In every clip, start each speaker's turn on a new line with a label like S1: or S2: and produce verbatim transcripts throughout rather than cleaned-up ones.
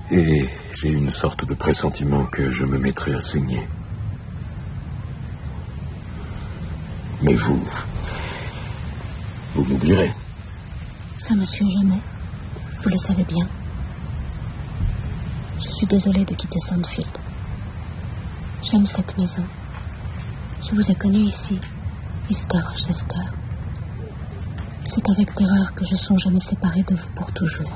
S1: Et j'ai une sorte de pressentiment que je me mettrai à saigner. Mais vous... Vous m'oublierez.
S2: Ça, monsieur, jamais. Vous le savez bien. Je suis désolée de quitter Sandfield. J'aime cette maison. Je vous ai connu ici, Mister Rochester. C'est avec terreur que je songe à me séparer de vous pour toujours.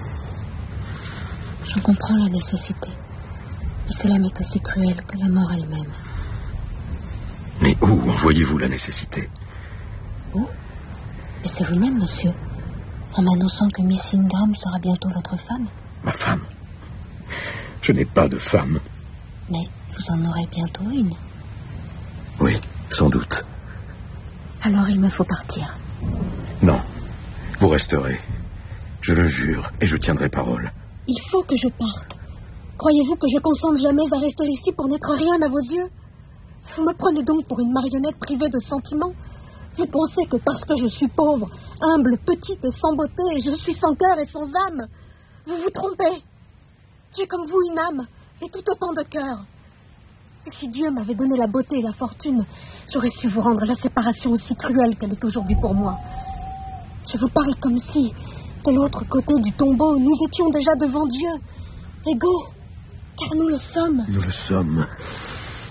S2: J'en comprends la nécessité. Et cela m'est aussi cruel que la mort elle-même.
S1: Mais où en voyez-vous la nécessité?
S2: Où? Mais c'est vous-même, monsieur. En m'annonçant que Miss Ingram sera bientôt votre femme.
S1: Ma femme? Je n'ai pas de femme.
S2: Mais vous en aurez bientôt une.
S1: Oui, sans doute.
S2: Alors il me faut partir.
S1: Non, vous resterez. Je le jure, et je tiendrai parole.
S2: Il faut que je parte. Croyez-vous que je consente jamais à rester ici pour n'être rien à vos yeux? Vous me prenez donc pour une marionnette privée de sentiments? Vous pensez que parce que je suis pauvre, humble, petite et sans beauté, je suis sans cœur et sans âme? Vous vous trompez. J'ai comme vous une âme et tout autant de cœur. Et si Dieu m'avait donné la beauté et la fortune, j'aurais su vous rendre la séparation aussi cruelle qu'elle est aujourd'hui pour moi. Je vous parle comme si, de l'autre côté du tombeau, nous étions déjà devant Dieu, égaux, car nous le sommes.
S1: Nous le sommes.